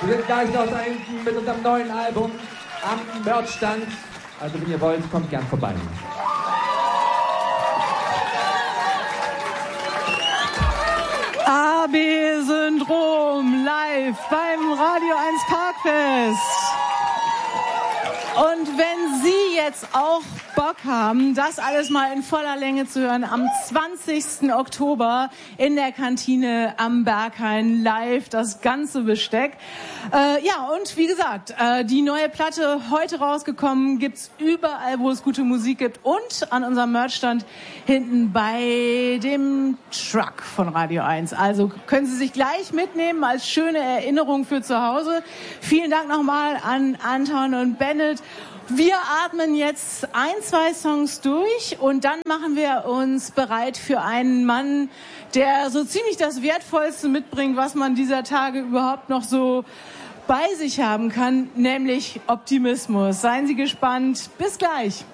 Wir sind gleich noch da hinten mit unserem neuen Album am Merchstand. Also wenn ihr wollt, kommt gern vorbei. AB-Syndrom live beim Radio 1 Parkfest. Und wenn Sie jetzt auch Bock haben, das alles mal in voller Länge zu hören, am 20. Oktober in der Kantine am Berghain live, das ganze Besteck. Ja, und wie gesagt, die neue Platte heute rausgekommen, gibt's überall, wo es gute Musik gibt und an unserem Merchstand hinten bei dem Truck von Radio 1. Also können Sie sich gleich mitnehmen als schöne Erinnerung für zu Hause. Vielen Dank nochmal an Anton und Bennett. Wir atmen jetzt 1, 2 Songs durch und dann machen wir uns bereit für einen Mann, der so ziemlich das Wertvollste mitbringt, was man dieser Tage überhaupt noch so bei sich haben kann, nämlich Optimismus. Seien Sie gespannt. Bis gleich.